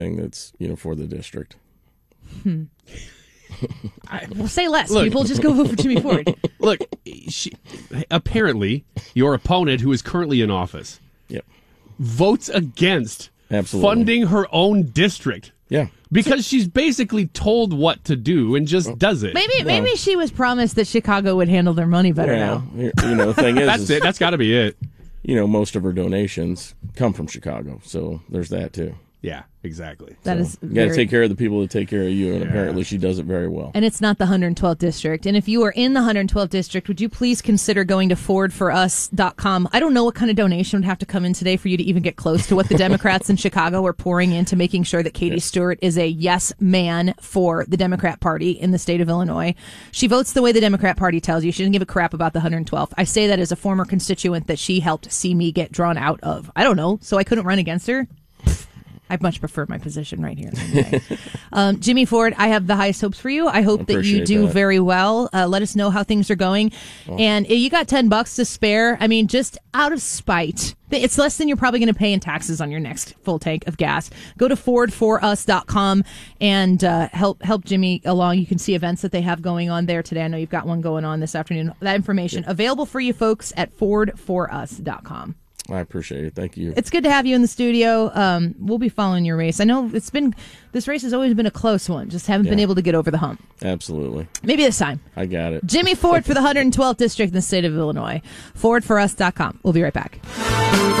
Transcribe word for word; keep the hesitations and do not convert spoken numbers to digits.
thing that's, you know, for the district. Hmm. I, well, say less. Look, people just go vote for Jimmy Ford. Look, she, apparently, your opponent, who is currently in office, yep. votes against Absolutely. funding her own district. Yeah. Because she's basically told what to do and just does it. Maybe maybe well, she was promised that Chicago would handle their money better yeah, now. You know, the thing is... That's is, it. That's got to be it. You know, most of her donations come from Chicago, so there's that, too. Yeah, exactly. That so is you got to very... take care of the people that take care of you, and yeah. apparently she does it very well. And it's not the one hundred twelfth district. And if you are in the one hundred twelfth district, would you please consider going to ford for us dot com? I don't know what kind of donation would have to come in today for you to even get close to what the Democrats in Chicago are pouring into making sure that Katie yes. Stewart is a yes man for the Democrat Party in the state of Illinois. She votes the way the Democrat Party tells you. She doesn't give a crap about the one hundred twelfth. I say that as a former constituent that she helped see me get drawn out of. I don't know, so I couldn't run against her. I much prefer my position right here. Anyway. um, Jimmy Ford, I have the highest hopes for you. I hope I that you do that. very well. Uh, let us know how things are going. Oh. And you got ten bucks to spare. I mean, just out of spite. It's less than you're probably going to pay in taxes on your next full tank of gas. Go to ford for us dot com and uh, help help Jimmy along. You can see events that they have going on there today. I know you've got one going on this afternoon. That information yeah. available for you folks at ford for us dot com. I appreciate it. Thank you. It's good to have you in the studio. Um, we'll be following your race. I know it's been this race has always been a close one. Just haven't yeah. been able to get over the hump. Absolutely. Maybe this time. I got it. Jimmy Ford for the one hundred twelfth district in the state of Illinois. ford for us dot com. We'll be right back.